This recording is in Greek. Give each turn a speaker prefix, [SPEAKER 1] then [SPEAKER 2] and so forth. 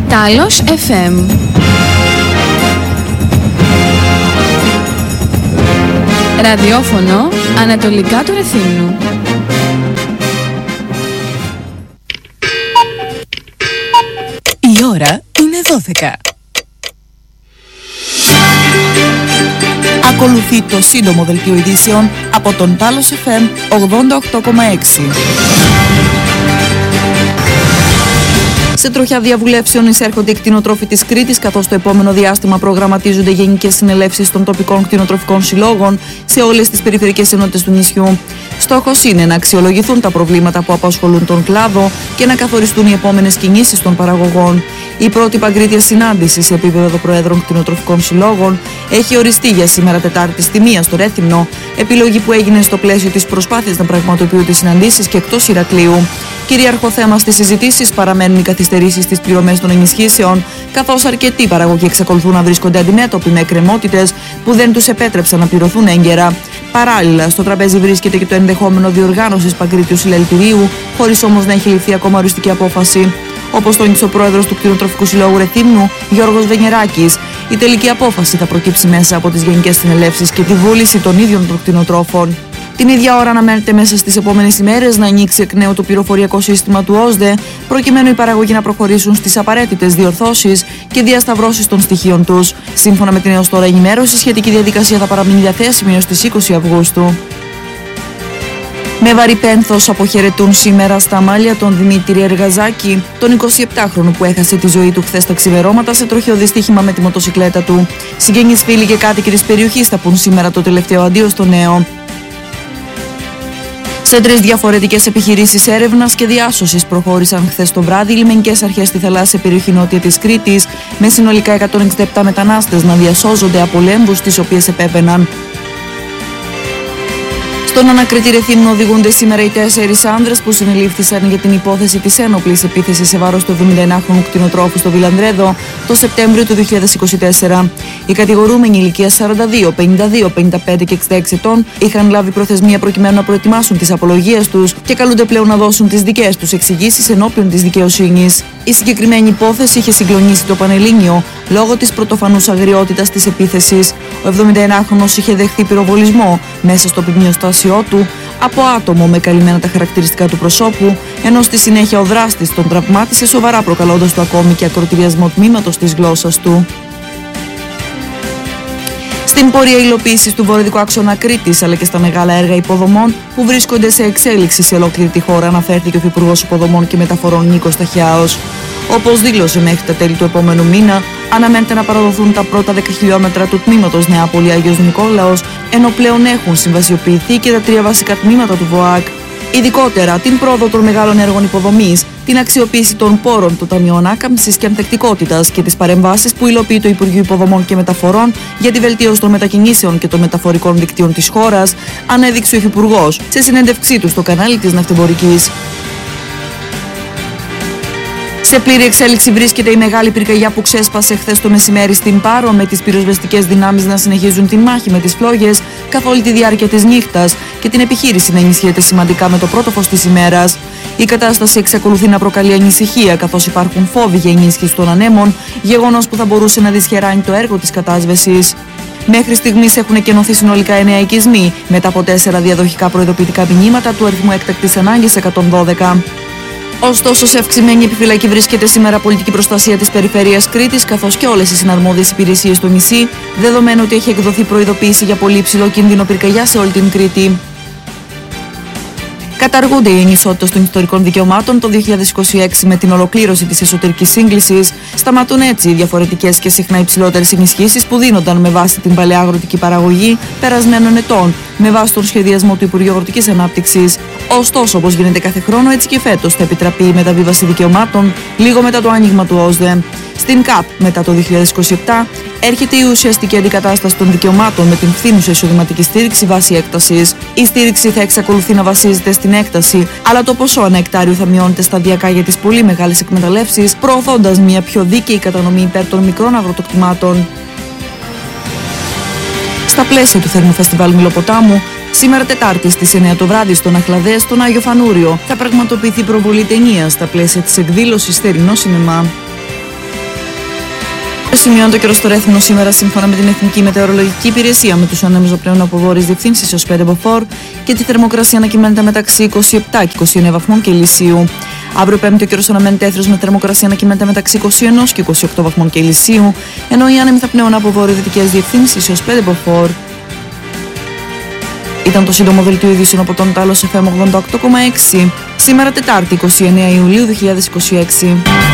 [SPEAKER 1] Τάλος FM. Ραδιόφωνο ανατολικά του Ρεθύμνου.
[SPEAKER 2] Η ώρα είναι 12. Ακολουθεί το σύντομο δελτίο ειδήσεων από τον Τάλος FM 88,6. Σε τροχιά διαβουλεύσεων εισέρχονται οι κτηνοτρόφοι της Κρήτης, καθώς το επόμενο διάστημα προγραμματίζονται γενικές συνελεύσεις των τοπικών κτηνοτροφικών συλλόγων σε όλες τις περιφερειακές ενότητες του νησιού. Στόχος είναι να αξιολογηθούν τα προβλήματα που απασχολούν τον κλάδο και να καθοριστούν οι επόμενες κινήσεις των παραγωγών. Η πρώτη παγκρίτια συνάντηση σε επίπεδο προέδρων κτηνοτροφικών συλλόγων έχει οριστεί για σήμερα Τετάρτη στη 1 στο Ρέθυμνο, επιλογή που έγινε στο πλαίσιο της προσπάθειας να πραγματοποιούνται συναντήσεις και εκτός Ηρακλείου. Κυρίαρχο θέμα στις συζητήσεις παραμένουν οι καθυστερήσεις στις πληρωμές των ενισχύσεων, καθώς αρκετοί παραγωγοί εξακολουθούν να βρίσκονται αντιμέτωποι με εκκρεμότητες που δεν τους επέτρεψαν να πληρωθούν έγκαιρα. Παράλληλα, στο τραπέζι βρίσκεται και το ενδεχόμενο διοργάνωσης παγκρίτιου συλλαλητηρίου, χωρίς όμως να έχει ληφθεί ακόμα οριστική απόφαση. Όπως τόνισε ο πρόεδρος του Κτηνοτροφικού Συλλόγου Ρεθύμνου, Γιώργος Βενιεράκης, η τελική απόφαση θα προκύψει μέσα από τις γενικές συνελεύσεις και τη βούληση των ίδιων των κτηνοτρόφων. Την ίδια ώρα αναμένεται μέσα στις επόμενες ημέρες να ανοίξει εκ νέου το πληροφοριακό σύστημα του ΟΣΔΕ, προκειμένου οι παραγωγοί να προχωρήσουν στις απαραίτητες διορθώσεις και διασταυρώσεις των στοιχείων τους. Σύμφωνα με την έως τώρα ενημέρωση, η σχετική διαδικασία θα παραμείνει διαθέσιμη έως τις 20 Αυγούστου. Με βαρύ πένθος αποχαιρετούν σήμερα στα μάλια τον Δημήτρη Εργαζάκη, τον 27χρονο που έχασε τη ζωή του χθες τα ξημερώματα σε τροχαίο δυστύχημα με τη μοτοσικλέτα του. Συγγενείς, φίλοι και κάτοικοι της περιοχής θα πουν σήμερα το τελευταίο αντίο στο νέο. Σε 3 διαφορετικές επιχειρήσεις έρευνας και διάσωσης προχώρησαν χθες το βράδυ οι λιμενικές αρχές στη θαλάσσια περιοχή νότια της Κρήτης, με συνολικά 167 μετανάστες να διασώζονται από λέμβους τις οποίες επέβαιναν. Στον ανακριτή Ρεθύμνο οδηγούνται σήμερα οι 4 άνδρες που συνελήφθησαν για την υπόθεση της ένοπλης επίθεσης σε βάρος του 71χρονου κτηνοτρόφου στο Βιλανδρέδο το Σεπτέμβριο του 2024. Οι κατηγορούμενοι ηλικίας 42, 52, 55 και 66 ετών είχαν λάβει προθεσμία προκειμένου να προετοιμάσουν τις απολογίες τους και καλούνται πλέον να δώσουν τις δικές τους εξηγήσεις ενώπιον της δικαιοσύνης. Η συγκεκριμένη υπόθεση είχε συγκλονίσει το Πανελλήνιο λόγω της πρωτοφανούς αγριότητας της επίθεσης. Ο 71χρονος είχε δεχθεί πυροβολισμό μέσα στο πυμνιοστάσιό του από άτομο με καλυμμένα τα χαρακτηριστικά του προσώπου, ενώ στη συνέχεια ο δράστης τον τραυμάτισε σοβαρά, προκαλώντας του ακόμη και ακροτηριασμό τμήματος της γλώσσας του. Στην πορεία υλοποίησης του βορειοδικού άξονα Κρήτης αλλά και στα μεγάλα έργα υποδομών που βρίσκονται σε εξέλιξη σε ολόκληρη τη χώρα, αναφέρθηκε ο Υφυπουργός Υποδομών και Μεταφορών Νίκος Ταχιάος. Όπως δήλωσε, μέχρι τα τέλη του επόμενου μήνα αναμένεται να παραδοθούν τα πρώτα 10 χιλιόμετρα του τμήματος Νεάπολη-Άγιος Νικόλαος, ενώ πλέον έχουν συμβασιοποιηθεί και τα 3 βασικά τμήματα του ΒΟΑΚ. Ειδικότερα την πρόοδο των μεγάλων έργων υποδομής, την αξιοποίηση των πόρων των Ταμείων Άκαμψης και Ανθεκτικότητας και τις παρεμβάσεις που υλοποιεί το Υπουργείο Υποδομών και Μεταφορών για τη βελτίωση των μετακινήσεων και των μεταφορικών δικτύων της χώρας, ανέδειξε ο Υφυπουργός σε συνέντευξή του στο κανάλι της Ναυτεμπορικής. Σε πλήρη εξέλιξη βρίσκεται η μεγάλη πυρκαγιά που ξέσπασε χθες το μεσημέρι στην Πάρο, με τις πυροσβεστικές δυνάμεις να συνεχίζουν τη μάχη με τις φλόγες καθ' όλη τη διάρκεια της νύχτας και την επιχείρηση να ενισχύεται σημαντικά με το πρώτο φως της ημέρας. Η κατάσταση εξακολουθεί να προκαλεί ανησυχία, καθώς υπάρχουν φόβοι για ενίσχυση των ανέμων, γεγονός που θα μπορούσε να δυσχεράνει το έργο της κατάσβεσης. Μέχρι στιγμής έχουν εκενωθεί συνολικά 9 οικισμοί, μετά από 4 διαδοχικά προειδοποιητικά μηνύματα του αριθμού έκτακτης ανάγκης 112. Ωστόσο, σε αυξημένη επιφυλακή βρίσκεται σήμερα πολιτική προστασία της περιφέρειας Κρήτης, καθώς και όλες οι συναρμόδιες υπηρεσίες στο νησί, δεδομένου ότι έχει εκδοθεί προειδοποίηση για πολύ υψηλό κίνδυνο πυρκαγιά σε όλη την Κρήτη. Καταργούνται οι ενισότητες των ιστορικών δικαιωμάτων το 2026 με την ολοκλήρωση της εσωτερικής σύγκλησης. Σταματούν έτσι οι διαφορετικές και συχνά υψηλότερες ενισχύσεις που δίνονταν με βάση την παλαιά αγροτική παραγωγή περασμένων ετών, με βάση τον σχεδιασμό του Υπουργείου Αγροτικής Ανάπτυξης. Ωστόσο, όπως γίνεται κάθε χρόνο, έτσι και φέτος θα επιτραπεί η μεταβίβαση δικαιωμάτων λίγο μετά το άνοιγμα του ΟΣΔΕ. Στην ΚΑΠ, μετά το 2027, έρχεται η ουσιαστική αντικατάσταση των δικαιωμάτων με την φθήνουσα εισοδηματική στήριξη βάση έκτασης. Η στήριξη θα εξακολουθεί να βασίζεται στην έκταση, αλλά το ποσό ανά εκτάριο θα μειώνεται σταδιακά για τις πολύ μεγάλες εκμεταλλεύσεις, προωθώντας μια πιο δίκαιη κατανομή υπέρ των μικρών αγροτοκτημάτων. Στα πλαίσια του Θερμοφεστιβάλ Μιλοποτάμου, σήμερα Τετάρτη στις 9 το βράδυ στον Αχλαδέα, στον Άγιο Φανούριο, θα πραγματοποιηθεί προβολή ταινίας στα πλαίσια της εκδήλωσης Θερινό Σινεμά. Σημειώνεται ο καιρός στο Ρέθυμνο σήμερα σύμφωνα με την Εθνική Μετεωρολογική Υπηρεσία με τους ανέμους πλέον από βόρειες διευθύνσεις έως 5 μποφόρ και τη θερμοκρασία να κυμαίνεται μεταξύ 27 και 29 βαθμών Κελσίου. Αύριο Πέμπτη ο καιρός αναμένεται έθριος με θερμοκρασία να κυμαίνεται μεταξύ 21 και 28 βαθμών Κελσίου, ενώ οι άνεμοι θα πνέουν από βορειοδυτικές διευθύνσεις έως 5 μποφόρ. Ήταν το σύντομο δελτίο ειδήσεων από τον Τάλος FM 88,6. Σήμερα Τετάρτη 29 Ιουλίου 2026.